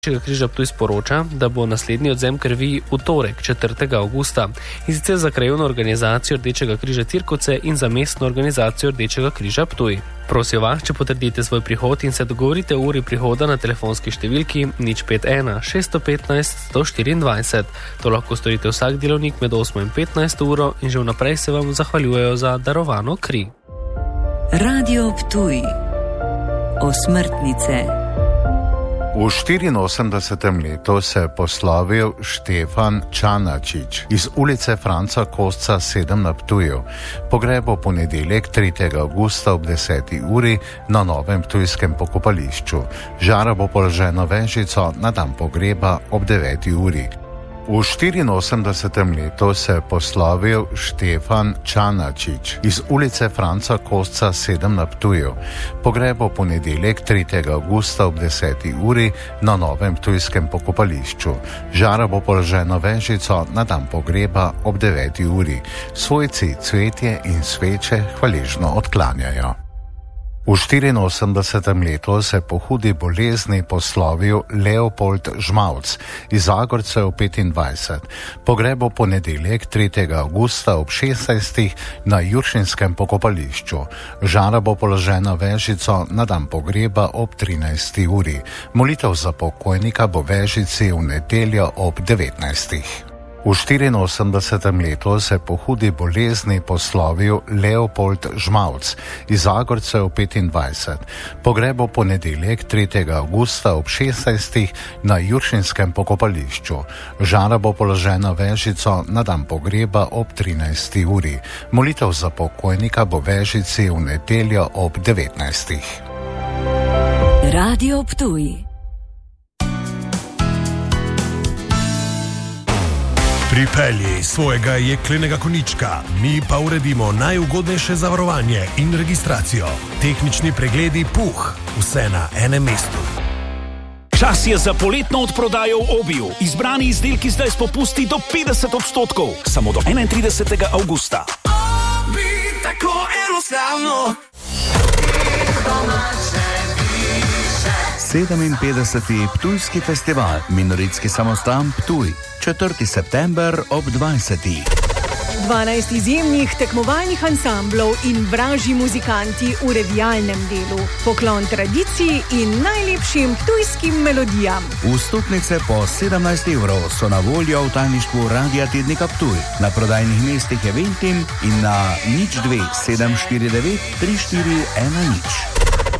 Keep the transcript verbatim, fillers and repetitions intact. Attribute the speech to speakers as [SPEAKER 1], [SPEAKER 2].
[SPEAKER 1] Rdečega križa Ptuj sporoča, da bo naslednji odzem krvi v torek, četrtega avgusta, in sicer za krajevno organizacijo Rdečega križa Tirkovce in za mestno organizacijo Rdečega križa Ptuj. Prosijo vas, če potrdite svoj prihod in se dogovorite o uri prihoda na telefonski številki nič pet ena šest petnajst sto štiriindvajset. To lahko storite vsak delovnik med osmo in petnajsto uro in že vnaprej se vam zahvaljujejo za darovano kri.
[SPEAKER 2] Radio Ptuj. Osmrtnice.
[SPEAKER 3] V štiriinosemdesetem letu se je poslovil Štefan Čanačič iz ulice Franca Kosca sedem na Ptuju. Pogreb bo ponedeljek, tretjega avgusta ob deseti uri na novem ptujskem pokopališču. Žara bo položena vežico na dan pogreba ob deveti uri. V štiriinosemdesetem letu se je poslovil Štefan Čanačič iz ulice Franca Kosca sedem na Ptuju. Pogreb bo ponedeljek, tretjega avgusta ob deseti uri na novem ptujskem pokopališču. Žara bo položena vežico na dan pogreba ob deveti uri. Svojci cvetje in sveče hvaležno odklanjajo. V štiriinosemdesetem letu se je po hudi bolezni poslovil Leopold Žmavc iz Zagorcev petindvajset. Pogreb bo ponedeljek, tretjega avgusta ob šestnajstih na Juršinskem pokopališču. Žara bo položena vežico na dan pogreba ob trinajsti uri. Molitev za pokojnika bo vežici v nedeljo ob devetnajstih. V štiriinosemdesetem letu se je po hudi bolezni poslovil Leopold Žmavc iz Zagorcev petindvajset. Pogreb bo ponedeljek, tretjega avgusta ob šestnajstih na Juršinskem pokopališču. Žara bo položena vežico na dan pogreba ob trinajsti uri. Molitev za pokojnika bo vežici v nedeljo ob devetnajstih.
[SPEAKER 2] Radio Ptuj.
[SPEAKER 4] Pripelji svojega jeklenega konjička, mi pa uredimo najugodnejše zavarovanje in registracijo. Tehnični pregledi Puh, vse na enem mestu.
[SPEAKER 5] Čas je za poletno odprodajo v Obiju. Izbrani izdelki zdaj s popusti do petdeset odstotkov, samo do enaintridesetega avgusta.
[SPEAKER 6] Obi, tako enostavno.
[SPEAKER 7] sedeminpetdeseti Ptujski festival Minoritski samostan Ptuj, četrtega september ob dvajsetih.
[SPEAKER 8] dvanajst izjemnih tekmovalnih ansamblov in vražji muzikanti v revijalnem delu. Poklon tradiciji in najlepšim ptujskim melodijam.
[SPEAKER 7] Vstopnice po sedemnajst evrov so na voljo v tajništvu Radia Tednika Ptuj, na prodajnih mestih Eventim in na nič dve sedem štiri devet tri štiri ena nič.